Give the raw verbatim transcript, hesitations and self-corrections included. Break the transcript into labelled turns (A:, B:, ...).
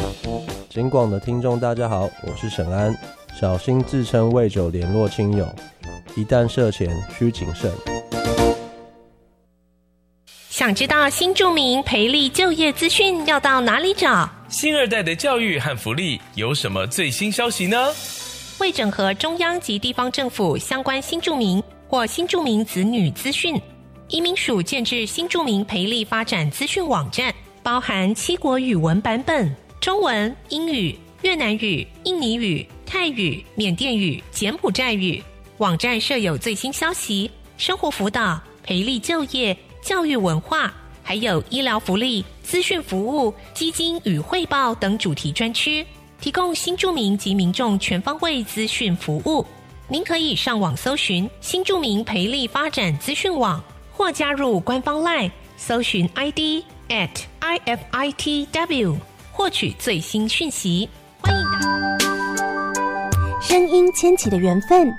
A: 警广的听众大家好，我是沈安。小心自称为酒联络亲友，一旦涉钱需谨慎。
B: 想知道新住民培力就业资讯要到哪里找？
C: 新二代的教育和福利有什么最新消息呢？
B: 为整合中央及地方政府相关新住民或新住民子女资讯，移民署建置新住民培力发展资讯网站，包含七国语文版本，中文、英语、越南语、印尼语、泰语、缅甸语、柬埔寨语。网站设有最新消息、生活辅导、培力就业、教育文化，还有医疗福利、资讯服务、基金与汇报等主题专区，提供新住民及民众全方位资讯服务。您可以上网搜寻新住民培力发展资讯网，或加入官方 LINE 搜寻 I D at I F I T W 获取最新讯息。欢迎大
D: 声音牵起的缘分，